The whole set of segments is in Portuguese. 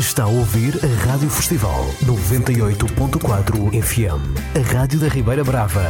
Está a ouvir a Rádio Festival 98.4 FM, a Rádio da Ribeira Brava.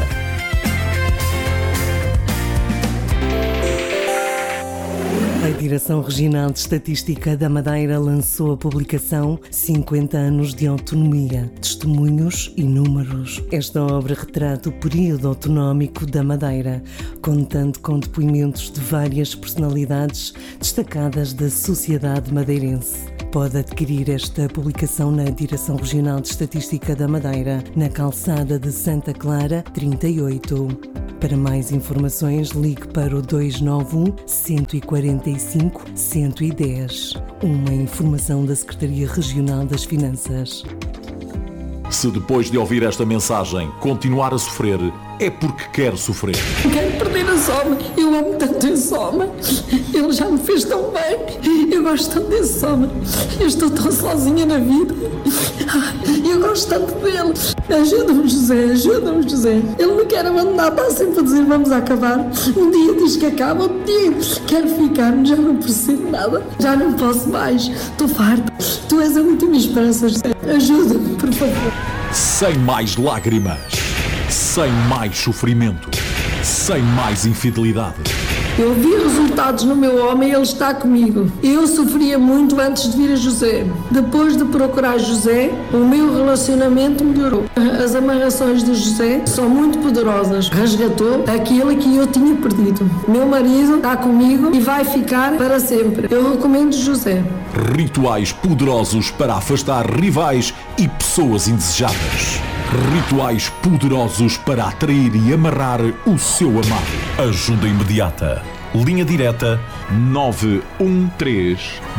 A Direção Regional de Estatística da Madeira lançou a publicação 50 anos de autonomia, testemunhos e números. Esta obra retrata o período autonómico da Madeira, contando com depoimentos de várias personalidades destacadas da sociedade madeirense. Pode adquirir esta publicação na Direção Regional de Estatística da Madeira, na calçada de Santa Clara, 38. Para mais informações, ligue para o 291 145 110. Uma informação da Secretaria Regional das Finanças. Se depois de ouvir esta mensagem continuar a sofrer, é porque quer sofrer. Quero perder a Soma. Eu amo tanto esse Soma. Ele já me fez tão bem. Eu gosto tanto desse Soma. Eu estou tão sozinha na vida. Eu gosto tanto dele. Ajuda-me, José. Ajuda-me, José. Ele me quer abandonar. Está sempre a dizer vamos acabar. Um dia diz que acaba. Outro dia quero ficar. Já não percebo nada. Já não posso mais. Estou farta. Tu és a última esperança, José. Ajuda-me, por favor. Sem mais lágrimas. Sem mais sofrimento. Sem mais infidelidade. Eu vi resultados no meu homem e ele está comigo. Eu sofria muito antes de vir a José. Depois de procurar José, o meu relacionamento melhorou. As amarrações de José são muito poderosas. Resgatou aquilo que eu tinha perdido. Meu marido está comigo e vai ficar para sempre. Eu recomendo José. Rituais poderosos para afastar rivais e pessoas indesejadas. Rituais poderosos para atrair e amarrar o seu amado. Ajuda imediata. Linha direta 913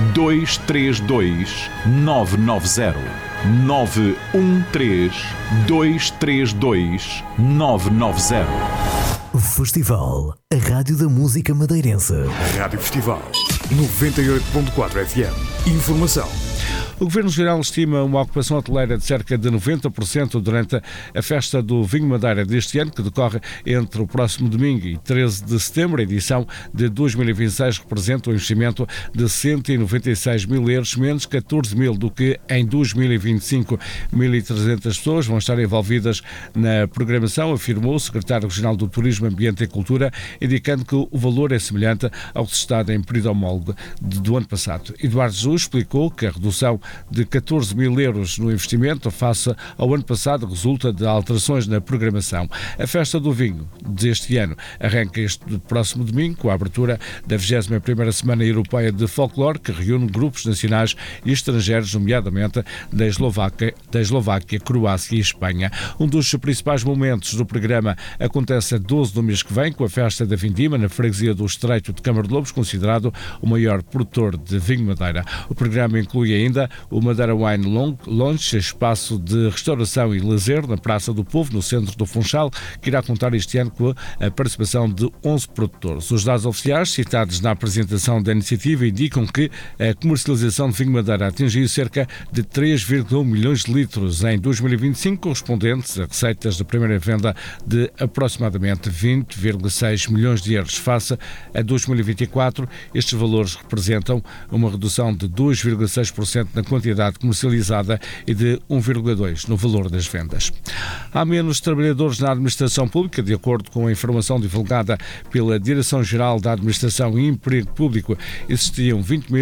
232 990. 913 232 990. Festival, a Rádio da Música Madeirense. Rádio Festival 98.4 FM. Informação. O Governo Geral estima uma ocupação hoteleira de cerca de 90% durante a Festa do Vinho Madeira deste ano, que decorre entre o próximo domingo e 13 de setembro. A edição de 2026 representa um investimento de 196 mil euros, menos 14 mil do que em 2025. 1.300 pessoas vão estar envolvidas na programação, afirmou o Secretário Regional do Turismo, Ambiente e Cultura, indicando que o valor é semelhante ao registrado em período homólogo do ano passado. Eduardo Jesus explicou que a redução de 14 mil euros no investimento face ao ano passado resulta de alterações na programação. A Festa do Vinho deste ano arranca este próximo domingo com a abertura da 21ª Semana Europeia de Folclore, que reúne grupos nacionais e estrangeiros, nomeadamente da Eslováquia, Croácia e Espanha. Um dos principais momentos do programa acontece a 12 do mês que vem, com a Festa da Vindima na freguesia do Estreito de Câmara de Lobos, considerado o maior produtor de vinho Madeira. O programa inclui ainda o Madeira Wine Lounge, espaço de restauração e lazer na Praça do Povo, no centro do Funchal, que irá contar este ano com a participação de 11 produtores. Os dados oficiais citados na apresentação da iniciativa indicam que a comercialização de vinho Madeira atingiu cerca de 3,1 milhões de litros em 2025, correspondentes a receitas da primeira venda de aproximadamente 20,6 milhões de euros. Face a 2024, estes valores representam uma redução de 2,6% na quantidade comercializada e de 1,2% no valor das vendas. Há menos trabalhadores na administração pública, de acordo com a informação divulgada pela Direção-Geral da Administração e Emprego Público. Existiam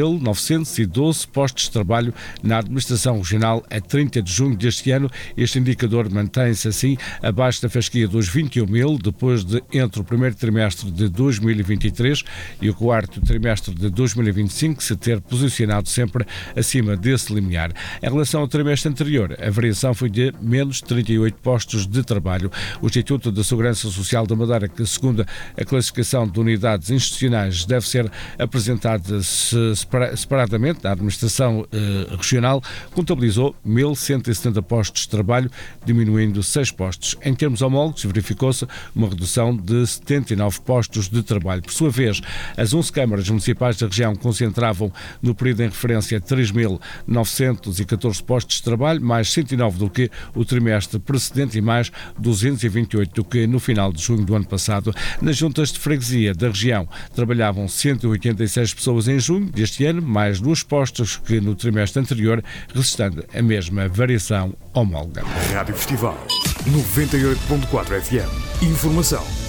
20.912 postos de trabalho na administração regional a 30 de junho deste ano. Este indicador mantém-se assim abaixo da fasquia dos 21 mil, depois de, entre o primeiro trimestre de 2023 e o quarto trimestre de 2025, se ter posicionado sempre acima desse limiar. Em relação ao trimestre anterior, a variação foi de menos 38 postos de trabalho. O Instituto de Segurança Social da Madeira, que segundo a classificação de unidades institucionais deve ser apresentada separadamente na administração regional, contabilizou 1.170 postos de trabalho, diminuindo 6 postos. Em termos homólogos, verificou-se uma redução de 79 postos de trabalho. Por sua vez, as 11 câmaras municipais da região concentravam no período em referência 3.000 914 postos de trabalho, mais 109 do que o trimestre precedente e mais 228 do que no final de junho do ano passado. Nas juntas de freguesia da região trabalhavam 186 pessoas em junho deste ano, mais 2 postos que no trimestre anterior, restando a mesma variação homóloga. Rádio Festival 98.4 FM. Informação